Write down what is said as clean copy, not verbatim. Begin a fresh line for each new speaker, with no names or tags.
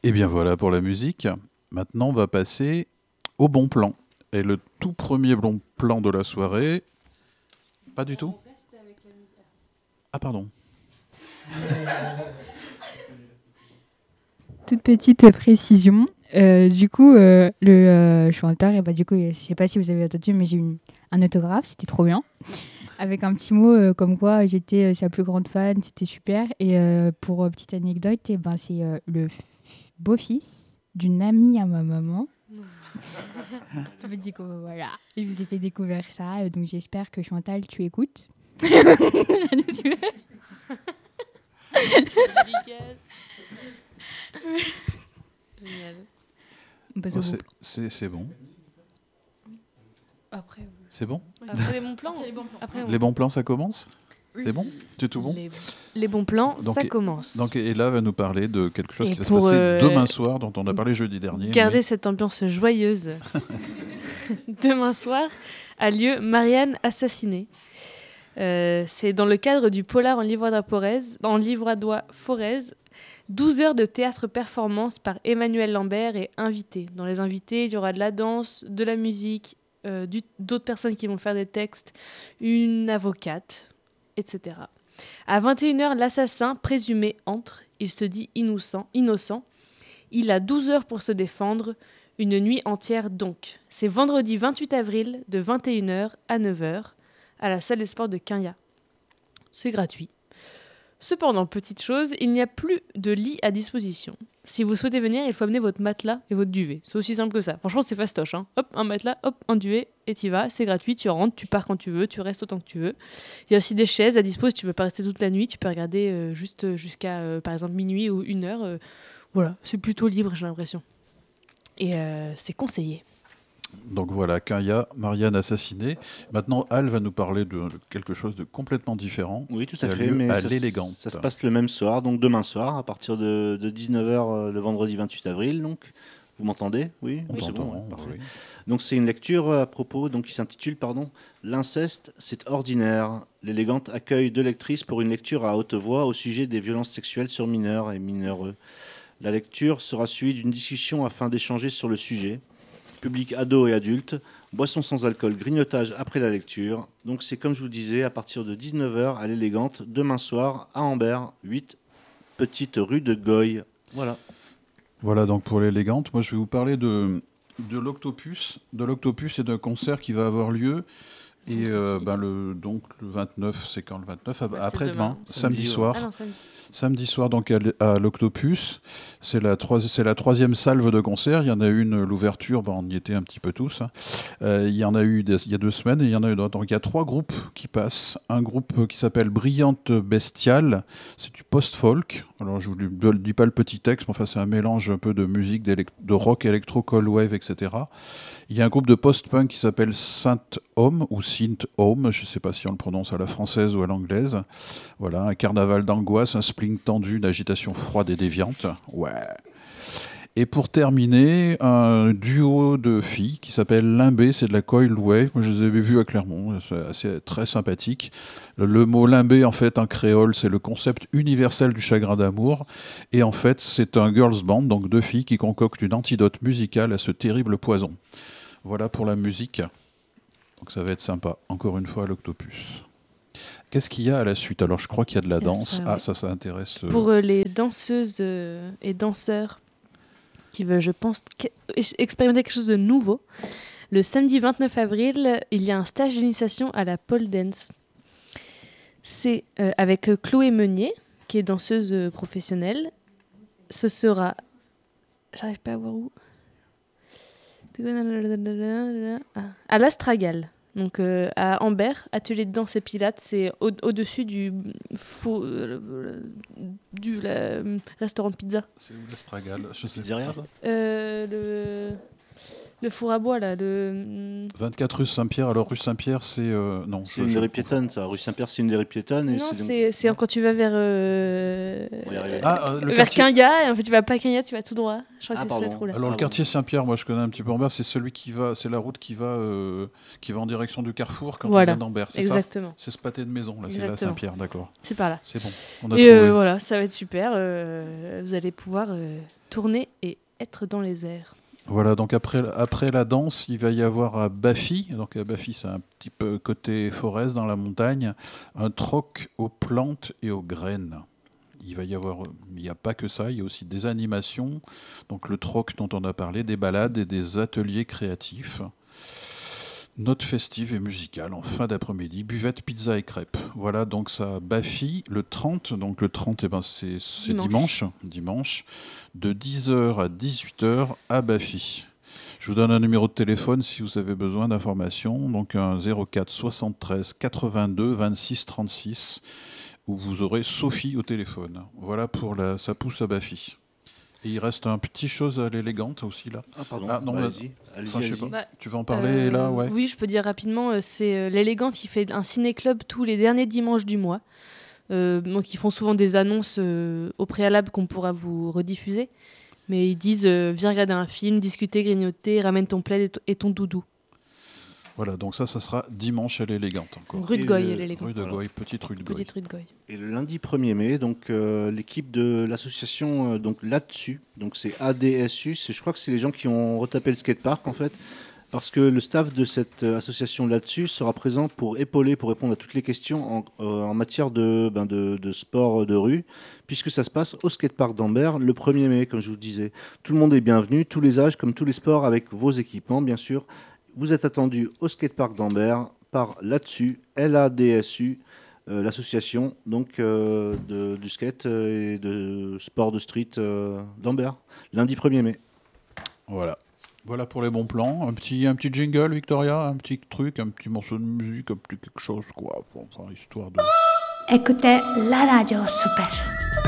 Et bien voilà pour la musique. Maintenant, on va passer au bon plan. Et le tout premier bon plan de la soirée... Pas du tout. Ah pardon.
Toute petite précision. Du coup, le chanteur, et bah, du coup, je sais pas si vous avez entendu, mais j'ai eu un autographe, c'était trop bien. Avec un petit mot comme quoi j'étais sa plus grande fan, c'était super. Et pour petite anecdote, eh ben, c'est le beau-fils d'une amie à ma maman. Je me dis que voilà, je vous ai fait découvrir ça, donc j'espère que Chantal, tu écoutes.
Génial.
On passe
Oh,
au bon
c'est bon.
Après,
C'est bon.
après les bons plans. Après,
Les bons plans, ça commence. C'est bon. C'est tout bon.
les bons plans,
Donc,
ça commence.
Donc Ella va nous parler de quelque chose
Et
qui va se
pour,
passer demain soir, dont on a parlé jeudi dernier.
Garder
mais-
cette ambiance joyeuse. Demain soir a lieu Marianne assassinée. C'est dans le cadre du polar en livradois Forez. 12 heures de théâtre-performance par Emmanuel Lambert et invités. Dans les invités, il y aura de la danse, de la musique, d'autres personnes qui vont faire des textes, une avocate, etc. À 21 heures, l'assassin présumé entre. Il se dit innocent. Il a 12 heures pour se défendre. Une nuit entière donc. C'est vendredi 28 avril de 21 heures à 9 heures à la salle des sports de Quinja. C'est gratuit. Cependant, petite chose, il n'y a plus de lit à disposition. Si vous souhaitez venir, il faut amener votre matelas et votre duvet. C'est aussi simple que ça. Franchement, c'est fastoche. Hein. Hop, un matelas, hop, un duvet, et t'y vas. C'est gratuit, tu rentres, tu pars quand tu veux, tu restes autant que tu veux. Il y a aussi des chaises à dispo si tu veux pas rester toute la nuit. Tu peux regarder juste jusqu'à, par exemple, minuit ou 1 heure. Voilà, c'est plutôt libre, j'ai l'impression. Et c'est conseillé.
Donc voilà, Kaya, Marianne assassinée. Maintenant, Al va nous parler de quelque chose de complètement différent.
Oui, tout
qui
à
a
fait,
lieu
mais
à
ça,
l'Élégante.
ça se passe le même soir, donc demain soir, à partir de 19h le vendredi 28 avril. Donc, vous m'entendez? Oui,
On
oui, c'est
t'entend,
bon, ouais, parfait.
oui.
Donc c'est une lecture à propos, donc qui s'intitule, L'inceste, c'est ordinaire. L'Élégante accueille 2 lectrices pour une lecture à haute voix au sujet des violences sexuelles sur mineurs et mineureux. La lecture sera suivie d'une discussion afin d'échanger sur le sujet. Public ado et adulte, boissons sans alcool, grignotage après la lecture. Donc c'est comme je vous disais, à partir de 19h à l'Élégante, demain soir à Ambert, 8, petite rue de Goy. Voilà.
Voilà donc pour l'Élégante. Moi, je vais vous parler de l'Octopus. De l'Octopus et d'un concert qui va avoir lieu. Et donc le 29, c'est quand le 29? Après-demain,
demain.
samedi
Samedi,
soir.
Ah non, samedi.
Samedi soir, donc à l'Octopus. C'est la troisième salve de concert. Il y en a une, l'ouverture, on y était un petit peu tous. Hein. Il y en a eu il y a 2 semaines et il y en a eu d'autres. Donc il y a 3 groupes qui passent. Un groupe qui s'appelle Brillante Bestiale. C'est du post-folk. Alors je ne vous dis pas le petit texte, mais enfin c'est un mélange un peu de musique, de rock, électro, cold wave, etc. Il y a un groupe de post-punk qui s'appelle Saint Home ou Synth Home, je ne sais pas si on le prononce à la française ou à l'anglaise. Voilà, un carnaval d'angoisse, un spleen tendu, une agitation froide et déviante. Ouais. Et pour terminer, un duo de filles qui s'appelle Limbé, c'est de la coil wave. Moi, je les avais vues à Clermont, c'est très sympathique. Le mot limbé, en fait, en créole, c'est le concept universel du chagrin d'amour. Et en fait, c'est un girls band, donc 2 filles qui concoctent une antidote musicale à ce terrible poison. Voilà pour la musique. Donc ça va être sympa. Encore une fois, à l'Octopus. Qu'est-ce qu'il y a à la suite? Alors, je crois qu'il y a de la
Il y a
danse.
ça, ouais.
Ça intéresse.
Pour les danseuses et danseurs qui veulent, je pense, expérimenter quelque chose de nouveau, le samedi 29 avril, il y a un stage d'initiation à la pole dance. C'est avec Chloé Meunier, qui est danseuse professionnelle. Ce sera... J'arrive pas à voir où. À l'Astragale. Donc à Ambert, atelier de danse et pilates, c'est au-dessus du restaurant de pizza.
C'est où l'Astragale? Je sais
dis rien, toi
Le four à bois, là.
24 rue Saint-Pierre. Alors, rue Saint-Pierre, c'est... non,
C'est une des rues piétonnes, ça. Rue Saint-Pierre, c'est une des rues piétonnes. Et
Non,
c'est
c'est quand tu vas vers...
On va y arriver.
le
vers
quartier...
Quinja, et en fait tu vas pas à Quinja, tu vas tout droit. Je crois que c'est
pardon.
cette roue-là.
Alors, le
bon.
quartier Saint-Pierre, moi, je connais un petit peu Ambert. C'est celui qui va... C'est la route qui va en direction du Carrefour quand
Voilà.
on vient d'Ambert, c'est ça?
Exactement.
C'est ce pâté de maison, là. C'est là,
Exactement.
Saint-Pierre, d'accord.
C'est par là.
C'est bon, on a
Et
trouvé.
voilà, ça va être super. Vous allez pouvoir tourner et être dans les airs.
Voilà, donc après la danse, il va y avoir à Baffy. Donc à Baffy, c'est un petit peu côté forest dans la montagne, un troc aux plantes et aux graines. Il n'y a pas que ça, il y a aussi des animations, donc le troc dont on a parlé, des balades et des ateliers créatifs. Note festive et musicale en fin d'après-midi, buvette, pizza et crêpes. Voilà, donc ça Baffy le 30. Donc le 30, c'est dimanche, de 10h à 18h à Baffy. Je vous donne un numéro de téléphone si vous avez besoin d'informations. Donc un 04 73 82 26 36, où vous aurez Sophie au téléphone. Voilà pour ça pousse à Baffy. Et il reste un petit chose à l'élégante aussi là.
Ah pardon,
non,
allez-y.
Enfin, je sais pas.
Bah,
tu veux en parler là, ouais.
Oui, je peux dire rapidement, c'est l'Élégante, il fait un ciné-club tous les derniers dimanches du mois. Donc ils font souvent des annonces au préalable qu'on pourra vous rediffuser. Mais ils disent viens regarder un film, discuter, grignoter, ramène ton plaid et ton doudou.
Voilà, donc ça sera dimanche à l'élégante encore.
Rue de Goy, l'Élégante.
Rue de Goy, petite rue de Goy.
Petite rue de Goy.
Et le lundi 1er mai, donc l'équipe de l'association donc là-dessus, donc c'est ADSU, je crois que c'est les gens qui ont retapé le skatepark en fait, parce que le staff de cette association là-dessus sera présent pour épauler, pour répondre à toutes les questions en matière de sport de rue, puisque ça se passe au skatepark d'Ambert le 1er mai, comme je vous disais. Tout le monde est bienvenu, tous les âges, comme tous les sports, avec vos équipements bien sûr. Vous êtes attendus au skatepark d'Ambert par là-dessus, LADSU, l'association donc du skate et de sport de street d'Ambert, lundi 1er mai.
Voilà pour les bons plans. Un petit jingle, Victoria, un petit truc, un petit morceau de musique, un petit quelque chose, quoi. Enfin, histoire de...
Écoutez la radio super.